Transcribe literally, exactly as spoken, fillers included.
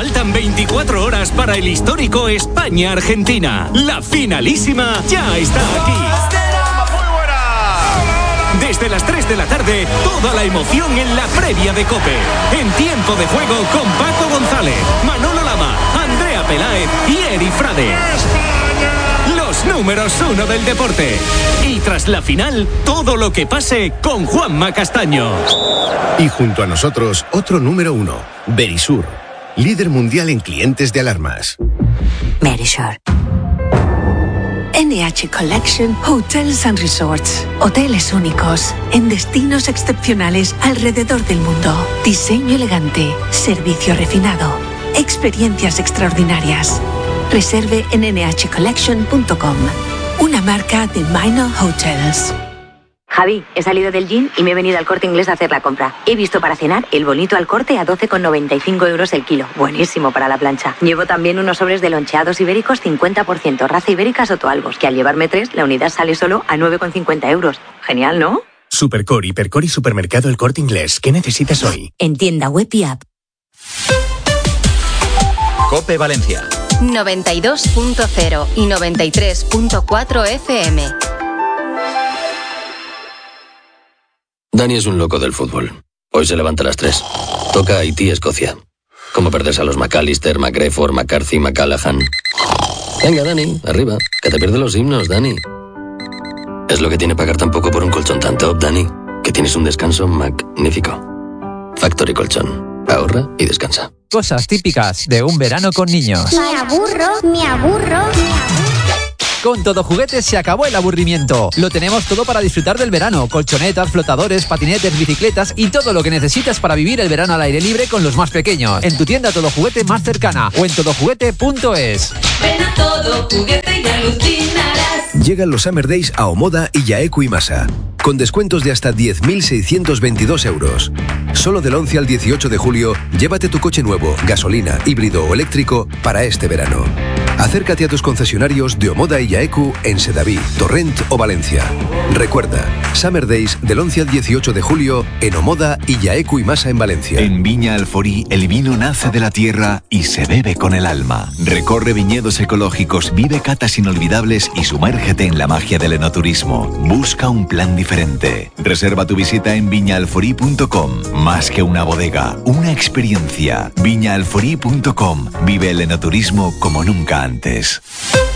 Faltan veinticuatro horas para el histórico España-Argentina. La finalísima ya está aquí. Desde las tres de la tarde, toda la emoción en la previa de COPE. En tiempo de juego con Paco González, Manolo Lama, Andrea Peláez y Eri Frade. Los números uno del deporte. Y tras la final, todo lo que pase con Juanma Castaño. Y junto a nosotros, otro número uno, Verisur, líder mundial en clientes de alarmas. Verisur. N H Collection Hotels and Resorts. Hoteles únicos, en destinos excepcionales alrededor del mundo. Diseño elegante, servicio refinado, experiencias extraordinarias. Reserve en ene hache collection punto com. Una marca de Minor Hotels. Javi, he salido del gym y me he venido al Corte Inglés a hacer la compra. He visto para cenar el bonito al corte a doce con noventa y cinco euros el kilo. Buenísimo para la plancha. Llevo también unos sobres de loncheados ibéricos cincuenta por ciento, raza ibérica Sotoalbos, que al llevarme tres, la unidad sale solo a nueve con cincuenta euros. Genial, ¿no? Supercore, Hipercore y Supermercado El Corte Inglés. ¿Qué necesitas hoy? En tienda web y app. COPE Valencia. noventa y dos punto cero y noventa y tres punto cuatro F M. Dani es un loco del fútbol. Hoy se levanta a las tres. Toca Haití-Escocia. ¿Cómo perderse a los McAllister, McGrefford, McCarthy, McCallaghan? Venga, Dani, arriba. Que te pierdes los himnos, Dani. Es lo que tiene pagar tan poco por un colchón tan top, Dani. Que tienes un descanso magnífico. Factory Colchón. Ahorra y descansa. Cosas típicas de un verano con niños. Me aburro, me aburro, me aburro. Con Todo Juguetes se acabó el aburrimiento. Lo tenemos todo para disfrutar del verano. Colchonetas, flotadores, patinetes, bicicletas y todo lo que necesitas para vivir el verano al aire libre con los más pequeños. En tu tienda Todo Juguete más cercana o en todo juguete punto es. Ven a Todo Juguete y alucinarás. Llegan los Summer Days a Omoda y Yaeku y Masa, con descuentos de hasta diez mil seiscientos veintidós euros. Solo del once al dieciocho de julio, llévate tu coche nuevo, gasolina, híbrido o eléctrico para este verano. Acércate a tus concesionarios de Omoda y Yaeku en Sedaví, Torrent o Valencia. Recuerda, Summer Days del once al dieciocho de julio en Omoda y Yaeku y Masa en Valencia. En Viña Alforí, el vino nace de la tierra y se bebe con el alma. Recorre viñedos ecológicos, vive catas inolvidables y sumérgete en la magia del enoturismo. Busca un plan diferente. Reserva tu visita en viña alforí punto com. Más que una bodega, una experiencia. viña alforí punto com. Vive el enoturismo como nunca antes.